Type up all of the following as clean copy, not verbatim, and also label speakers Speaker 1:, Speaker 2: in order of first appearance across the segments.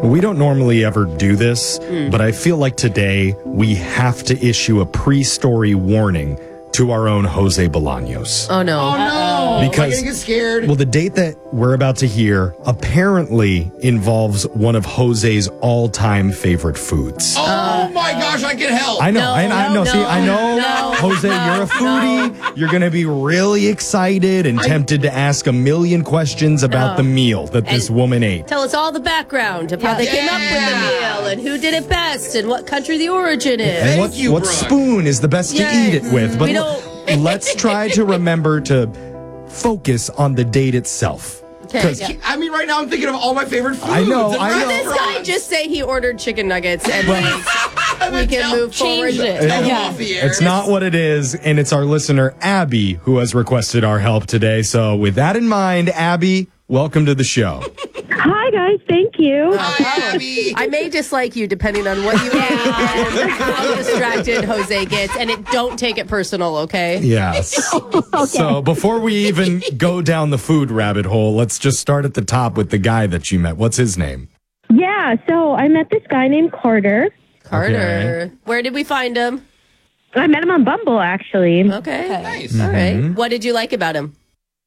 Speaker 1: We don't normally ever do this, but I feel like today we have to issue a pre-story warning to our own Jose Bolaños.
Speaker 2: Oh, no.
Speaker 3: Oh, no.
Speaker 1: Because,
Speaker 3: I'm going to get scared.
Speaker 1: Well, the date that we're about to hear apparently involves one of Jose's all-time favorite foods.
Speaker 3: Oh, my gosh, I can help.
Speaker 1: I know.
Speaker 2: No,
Speaker 1: I know.
Speaker 2: no,
Speaker 1: See, I know,
Speaker 2: no,
Speaker 1: Jose,
Speaker 2: no,
Speaker 1: you're a foodie.
Speaker 2: no.
Speaker 1: You're going to be really excited and tempted to ask a million questions about the meal that this woman ate.
Speaker 2: Tell us all the background of how they came up with the meal and who did it best and what country the origin is.
Speaker 1: And
Speaker 3: Thank you,
Speaker 1: what
Speaker 3: Brooke.
Speaker 1: spoon is the best to eat it with. But
Speaker 2: We don't-
Speaker 1: let's try to remember to focus on the date itself.
Speaker 2: Okay,
Speaker 1: 'Cause
Speaker 2: yeah.
Speaker 3: I mean, right now I'm thinking of all my favorite foods.
Speaker 1: I know,
Speaker 3: and
Speaker 1: I know.
Speaker 2: This guy
Speaker 3: restaurants.
Speaker 2: just say he ordered chicken nuggets and we can move forward.
Speaker 4: Changed it.
Speaker 3: Tell him
Speaker 4: Yeah.
Speaker 3: off the air.
Speaker 1: It's not what it is, and it's our listener, Abby, who has requested our help today. So with that in mind, Abby, welcome to the show.
Speaker 5: Hi, guys. Thank you.
Speaker 3: Hi, Abby.
Speaker 2: I may dislike you depending on what you ate and how distracted Jose gets, and don't take it personal, okay?
Speaker 1: Yes. So before we even go down the food rabbit hole, let's just start at the top with the guy that you met. What's his name?
Speaker 5: Yeah, so I met this guy named Carter.
Speaker 2: Carter. Where did we find him?
Speaker 5: I met him on Bumble, actually.
Speaker 2: Okay.
Speaker 3: Nice.
Speaker 2: All right. What did you like about him?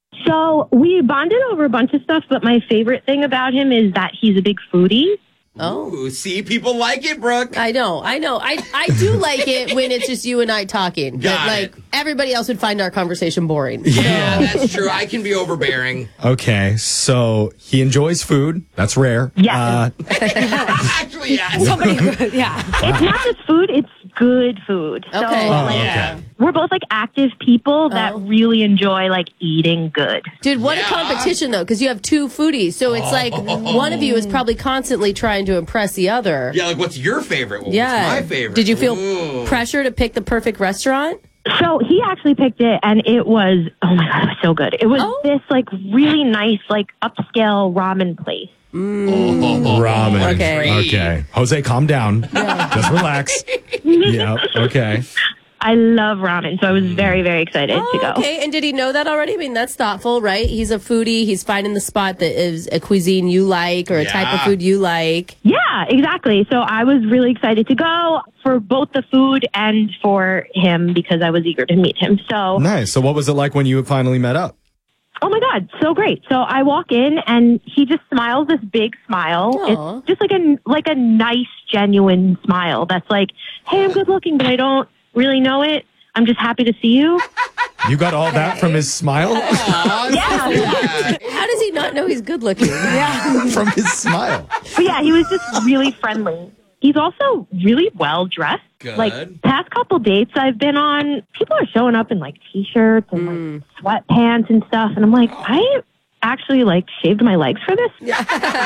Speaker 5: So we bonded over a bunch of stuff, but my favorite thing about him is that he's a big foodie.
Speaker 2: Oh.
Speaker 3: Ooh, see, people like it, Brooke.
Speaker 2: I know. I do like it when it's just you and I talking. But
Speaker 3: Got
Speaker 2: like
Speaker 3: it.
Speaker 2: everybody else would find our conversation boring.
Speaker 3: Yeah, that's true. I can be overbearing.
Speaker 1: Okay, so he enjoys food. That's rare.
Speaker 5: Yeah.
Speaker 3: Actually, yeah.
Speaker 4: Somebody good, yeah.
Speaker 5: It's not just food, it's good food. So,
Speaker 2: Okay.
Speaker 1: Oh,
Speaker 5: like,
Speaker 1: okay.
Speaker 5: we're both, like, active people that really enjoy, like, eating good.
Speaker 2: Dude, what a
Speaker 3: Yeah.
Speaker 2: competition though, because you have two foodies. So it's like one of you is probably constantly trying to impress the other.
Speaker 3: Yeah, like, what's your favorite? Well,
Speaker 2: Yeah.
Speaker 3: what's my favorite?
Speaker 2: Did you feel
Speaker 3: Ooh.
Speaker 2: pressure to pick the perfect restaurant?
Speaker 5: So he actually picked it, and it was, oh my God, it was so good. It was this, like, really nice, like, upscale ramen place.
Speaker 1: Ramen.
Speaker 2: Okay.
Speaker 1: Jose, calm down. Just relax. Yep. Okay.
Speaker 5: I love ramen, so I was very, very excited to go.
Speaker 2: Okay, and did he know that already? I mean, that's thoughtful, right? He's a foodie. He's finding the spot that is a cuisine you like or a type of
Speaker 3: Yeah.
Speaker 2: food you like.
Speaker 5: Yeah, exactly. So I was really excited to go for both the food and for him because I was eager to meet him. So,
Speaker 1: Nice. So what was it like when you finally met up?
Speaker 5: oh my God, so great. So I walk in and he just smiles this big smile.
Speaker 2: Aw.
Speaker 5: It's just like a nice, genuine smile that's like, hey, I'm good looking, but I don't really know it. I'm just happy to see you.
Speaker 1: You got all that from his smile?
Speaker 5: Yeah.
Speaker 2: How does he not know he's good looking?
Speaker 1: From his smile.
Speaker 5: But yeah, he was just really friendly. He's also really well dressed.
Speaker 3: Good.
Speaker 5: Like past couple dates I've been on, people are showing up in like t-shirts and like sweatpants and stuff, and I'm like, I actually like shaved my legs for this.
Speaker 1: He's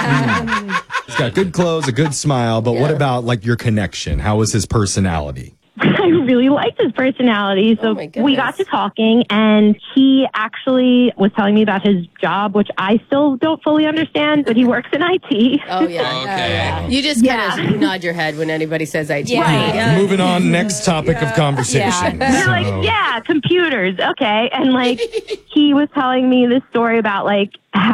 Speaker 1: got good clothes, a good smile, but what about like your connection? How was his personality?
Speaker 5: I really liked his personality. So
Speaker 2: Oh, my
Speaker 5: we got to talking, and he actually was telling me about his job, which I still don't fully understand, but he works in IT.
Speaker 2: Oh, yeah.
Speaker 3: Okay.
Speaker 2: You just kind of nod your head when anybody says IT.
Speaker 4: Yeah.
Speaker 2: Yeah.
Speaker 1: Moving on, next topic of conversation.
Speaker 5: They're like, yeah, computers. Okay. And like, he was telling me this story about like how